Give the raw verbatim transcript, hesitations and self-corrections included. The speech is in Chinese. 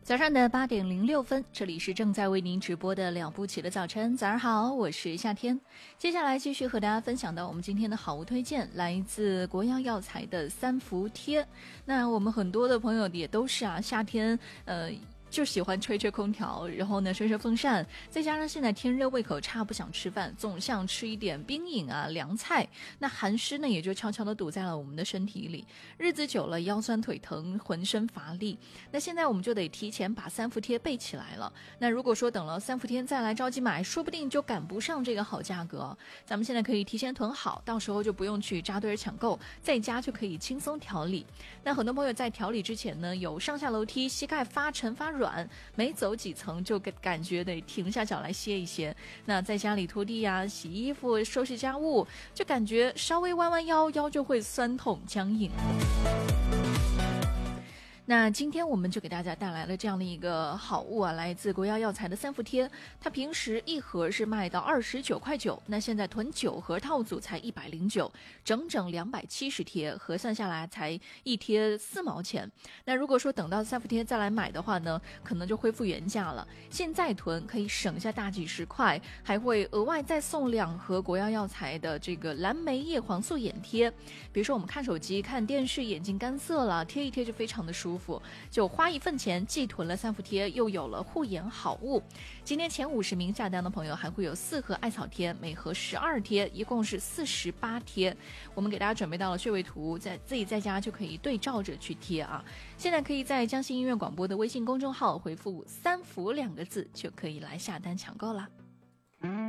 早上的八点零六分，这里是正在为您直播的了不起的早晨。早上好，我是夏天。接下来继续和大家分享到我们今天的好物推荐，来自国药药材的三伏贴。那我们很多的朋友也都是啊，夏天呃。就喜欢吹吹空调，然后呢吹吹风扇，再加上现在天热胃口差，不想吃饭，总想吃一点冰饮啊凉菜，那寒湿呢也就悄悄地堵在了我们的身体里，日子久了腰酸腿疼，浑身乏力。那现在我们就得提前把三伏贴备起来了。那如果说等了三伏贴再来着急买，说不定就赶不上这个好价格。咱们现在可以提前囤好，到时候就不用去扎堆抢购，在家就可以轻松调理。那很多朋友在调理之前呢，有上下楼梯膝盖发沉发软，没走几层就感觉得停下脚来歇一歇。那在家里拖地啊、洗衣服、收拾家务，就感觉稍微弯弯腰，腰就会酸痛僵硬。那今天我们就给大家带来了这样的一个好物啊，来自国药药材的三伏贴。它平时一盒是卖到二十九块九，那现在囤九盒套组才一百零九，整整两百七十贴，核算下来才一贴四毛钱。那如果说等到三伏贴再来买的话呢，可能就恢复原价了。现在囤可以省下大几十块，还会额外再送两盒国药药材的这个蓝莓叶黄素眼贴。比如说我们看手机、看电视，眼睛干涩了，贴一贴就非常的舒服。就花一份钱，既囤了三伏贴，又有了护眼好物。今天前五十名下单的朋友还会有四盒艾草贴，每盒十二贴，一共是四十八贴。我们给大家准备到了穴位图，在自己在家就可以对照着去贴啊。现在可以在江西音乐广播的微信公众号回复三伏两个字，就可以来下单抢购啦。